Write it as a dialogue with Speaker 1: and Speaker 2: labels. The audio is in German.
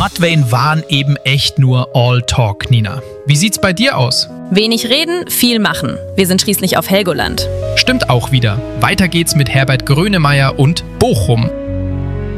Speaker 1: Mudvayne waren eben echt nur All Talk, Nina. Wie sieht's bei dir aus?
Speaker 2: Wenig reden, viel machen. Wir sind schließlich auf Helgoland.
Speaker 1: Stimmt auch wieder. Weiter geht's mit Herbert Grönemeyer und Bochum.